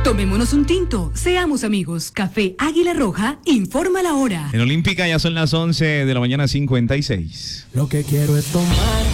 Tomémonos un tinto, seamos amigos. Café Águila Roja, informa la hora. En Olímpica ya son las 11 de la mañana 56. Lo que quiero es tomar